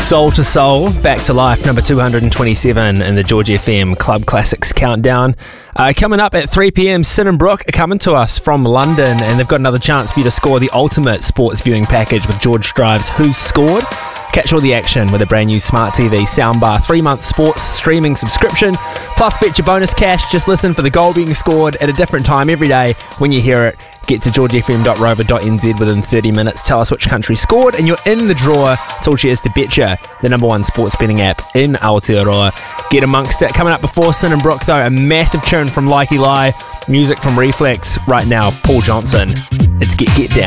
Soul to Soul, Back to Life, number 227 in the George FM Club Classics Countdown. Coming up at 3 p.m, Sin and Brooke are coming to us from London, and they've got another chance for you to score the ultimate sports viewing package with George Drive's Who's Scored. Catch all the action with a brand new Smart TV soundbar, 3-month sports streaming subscription, plus bet your bonus cash. Just listen for the goal being scored at a different time every day. When you hear it, get to georgefm.rover.nz within 30 minutes. Tell us which country scored, and you're in the draw. It's all she has to betcha, the number one sports betting app in Aotearoa. Get amongst it. Coming up before Sin and Brooke, though, a massive tune from Likey Lie, music from Reflex. Right now, Paul Johnson. It's Get Down.